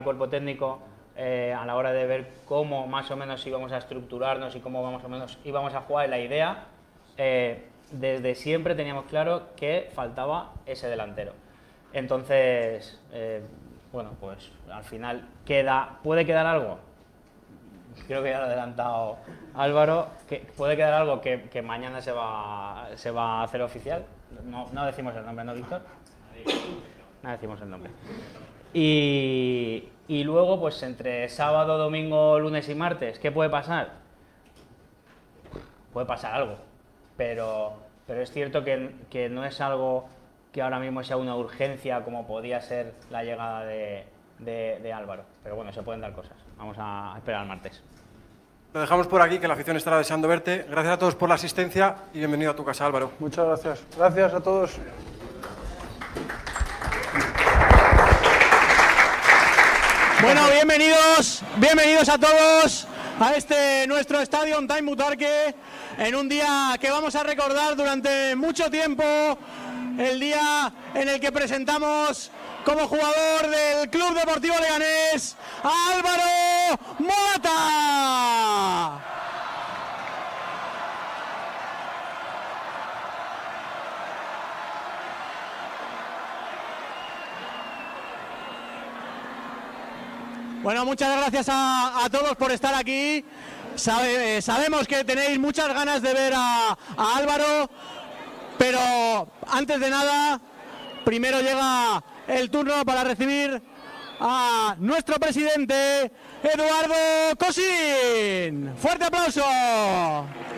cuerpo técnico a la hora de ver cómo más o menos íbamos a estructurarnos y cómo más o menos íbamos a jugar. La idea, desde siempre teníamos claro que faltaba ese delantero. Entonces, bueno, pues al final puede quedar algo. Creo que ya lo ha adelantado Álvaro, que puede quedar algo que mañana se va a hacer oficial. No decimos el nombre, ¿no, Víctor? No decimos el nombre. Y luego, pues entre sábado, domingo, lunes y martes, ¿qué puede pasar? Puede pasar algo, pero es cierto que no es algo que ahora mismo sea una urgencia como podía ser la llegada de Álvaro. Pero bueno, se pueden dar cosas. Vamos a esperar al martes. Lo dejamos por aquí, que la afición estará deseando verte. Gracias a todos por la asistencia y bienvenido a tu casa, Álvaro. Muchas gracias. Gracias a todos. Bueno, bienvenidos a todos a este nuestro estadio Time Butarque, en un día que vamos a recordar durante mucho tiempo, el día en el que presentamos como jugador del Club Deportivo Leganés a Álvaro Morata. Bueno, muchas gracias a todos por estar aquí. Sabemos que tenéis muchas ganas de ver a Álvaro, pero antes de nada, primero llega el turno para recibir a nuestro presidente, Eduardo Cosín. ¡Fuerte aplauso!